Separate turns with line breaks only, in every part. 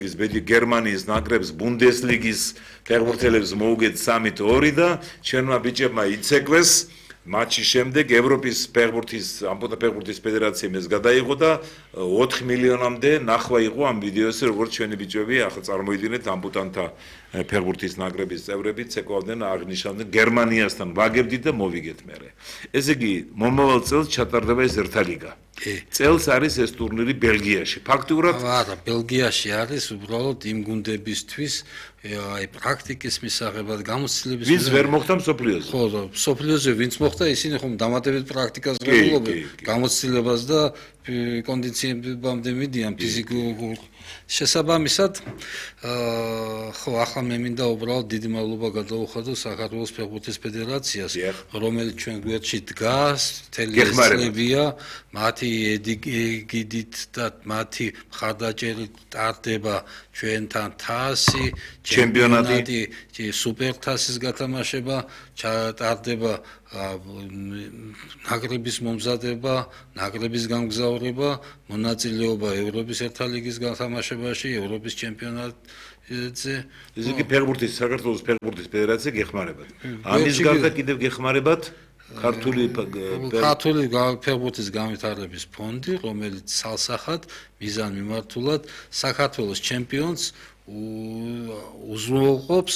ბედი გერმანიის ნაკრებს ბუნდესლიგის ფეხბურთელებს მოუგეთ 3-2 და ჩვენმა ბიჭებმა იცეკვეს მატჩის შემდეგ ევროპის ფეხბურთის ამპუტა ფეხბურთის ფედერაციამ ეს გადაიღო და 4 მილიონამდე ნახვა იყო ამ ვიდეოზე როგორც ჩვენი ბიჭები ახლა წარმოიდგინეთ ამპუტანთა ფეხბურთის ნაკრების წევრები ცეკვავდნენ აღნიშნავდნენ გერმანიასთან ვაგებდით და მოვიგეთ მერე ესე იგი მომავალ წელს ჩატარდება ეს ერთა ლიგა წელს არის ეს ტურნირი ბელგიაში ფაქტურად
არა ბელგიაში არის უბრალოდ იმ გუნდებისთვის აი პრაქტიკის მისაღებად გამოცდილების
ვინც ვერ მოხდა მსოფლიოზე
ხო მსოფლიოზე ვინც მოხდა ისინი ხომ დამატებით პრაქტიკას ღებულობენ გამოცდილებას და კონდიციებამდე მიდიან ფიზიკურ შესაბამისად ხო ახლა მე მინდა უბრალოდ დიდი მადლობა გადაუხადო საქართველოს ფეხბურთის ფედერაციას რომელიც ჩვენ გვერდში დგას მთელი წლებია მათი ეგიდით და მათი მხარდაჭერით ტარდება ჩვენთან თასი ჩემპიონატი სუპერთასის გათამაშება ტარდება ნაკრების მომზადება ნაკრების გამგზავრება მონაწილეობა ევროპის ერთა ლიგის გათამაშებაში ევროპის ჩემპიონატზე
ესე იგი ფეხბურთის საქართველოს ფეხბურთის ფედერაცია გეხმარებათ ამის გარდა კიდევ გეხმარებათ ქართული ფეხბურთის განვითარების ფონდი რომელიც სალსახად მიზან მიმართულად საქართველოს ჩემპიონს უზრუნველყოფს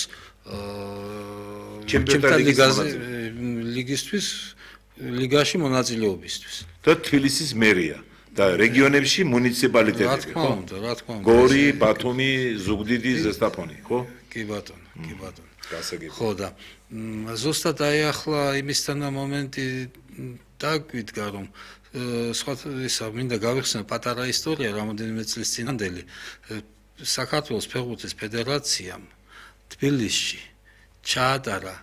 ჩემპიონატის ლიგისთვის ლიგაში მონაწილეობისთვის და თბილისის მერია და რეგიონებში მუნიციპალიტეტები ხო?
რა თქმა უნდა.
გორი, ბათუმი, ზუგდიდი, ზესტაფონი, ხო?
კი ბატონო, კი ბატონო.
გასაგებია.
ხო და ზუსტად აი ახლა იმისთან მომენტი დაგვიდგა რომ სხვა ისა მინდა გავიხსენო პატარა ისტორია რამოდენიმე წლის წინანდელი საქართველოს ფეხბურთის ფედერაციამ თბილისში ჩაატარა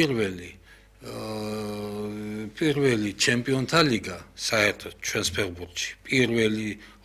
პირველი ჩემპიონთა ლიგა საერთოდ ჩვენს ფეხბურთში პირველი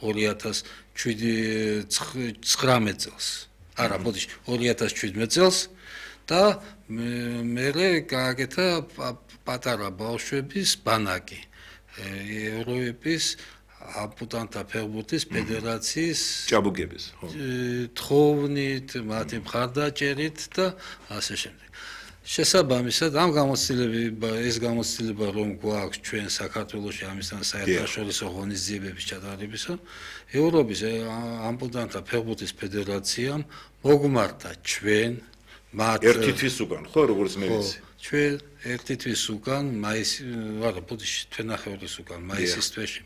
2019 წელს არა ბოდიში 2017 წელს და მერე გააკეთა პატარა ბავშვების ბანაკი ევროპის ამპუტანთა ფეხბურთის ფედერაციის
ჭაბუკების ხო
თხოვნით მათი მხარდაჭერით და ასე შემდეგ შესაბამისად ამ ეს გამოცდილება რომ გვაქვს ჩვენ საქართველოში ამისთან საერთაშორისო ღონისძიებების ჩატარებისა ევროპის ამპუტანთა ფეხბურთის ფედერაციამ მოგმართა ჩვენ მათ
ერთი თვის უკან ხო როგორც მე ვიცი
ჩვენ ერთი თვის უკან არა ბოდიში თვენახევრის უკან მაისის თვეში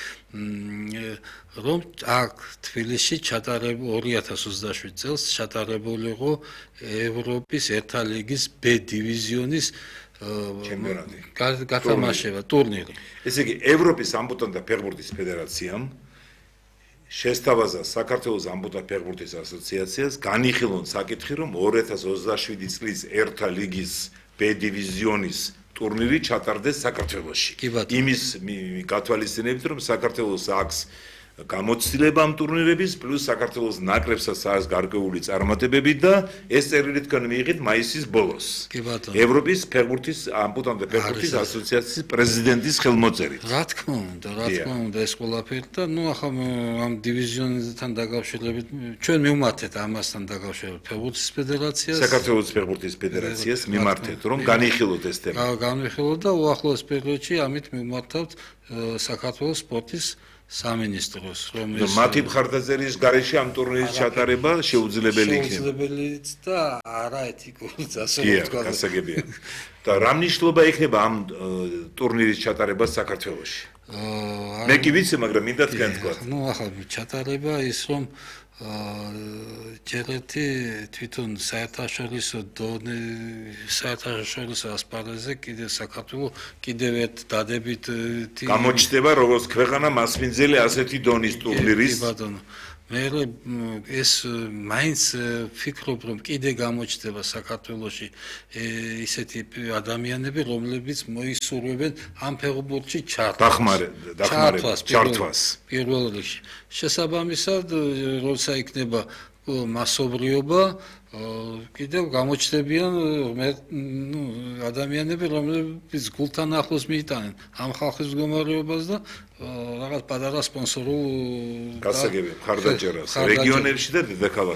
რომ აქ თბილისში ჩატარებული 2027 წელს ჩატარებული იყო ევროპის ერთა ლიგის B დივიზიონის
ჩემპიონატი
გათამაშება ტურნირი
ესე იგი ევროპის ამპუტანთა ფეხბურთის ფედერაციამ შესთავაზა საქართველოს ამპუტანთა ფეხბურთის ასოციაციას განიხილონ საკითხი რომ 2027 წლის ერთა ლიგის B დივიზიონის ტურნირი ჩატარდეს საქართველოში. იმის გათვალისწინებით რომ საქართველოს აქვს გამოცდილება ამ ტურნირების პლუს საქართველოს ნაკრებსაც აქვს გარკვეული წარმატებები და ეს წერილი თქვენ მიიღეთ მაისის ბოლოს. ევროპის ფეხბურთის ამპუტანთა ფეხბურთის ასოციაციის პრეზიდენტის ხელმოწერით.
რა თქმა უნდა ეს ყველაფერი და ნუ ახლა ამ დივიზიონთან დაკავშირებით ჩვენ მივმართეთ ამასთან დაკავშირებით ფეხბურთის ფედერაციას
საქართველოს ფეხბურთის ფედერაციას მიმართეთ რომ განიხილოთ ეს თემა.
განვიხილოთ და უახლოეს პერიოდში ამით მივმართავთ საქართველოს სპორტის სამინისტროს რომელიც
მათი მხარდაჭერის გარეშე ამ ტურნირის ჩატარება შეუძლებელი იქნება.
შეუძლებელიც და არაეთიკურიც ასე ვთქვა.
გასაგებია. და რა მნიშვნელობა იქნება ამ ტურნირის ჩატარებას საქართველოში? მე კი ვიცი, მაგრამ მინდა თქვენ თქვათ.
ნუ ახლა ჩატარება ის რომ ჯერეთი თვითონ საერთაშორისო ასპარეზზე კიდე საქართველოს კიდევ ერთ დადებით
გამოჩნდება როგორც ქვეყანა მასპინძელი ასეთი დონის ტურნირის
ბატონო მე ეს მაინც ფიქრობ რომ კიდე გამოჩნდება საქართველოში ისეთი ადამიანები რომლებიც მოისურვებენ ამ ფეხბურთში ჩართვას პირველ რიგში შესაბამისად როცა იქნება მასობრიობა კიდევ გამოჩნდებიან ადამიანები, რომლებიც გულთან ახლოს მიიტანენ ამ ხალხის მდგომარეობას და რაღაც პატარა სპონსორულ
გასაგებია მხარდაჭერას რეგიონებში და დედაქალაქებში.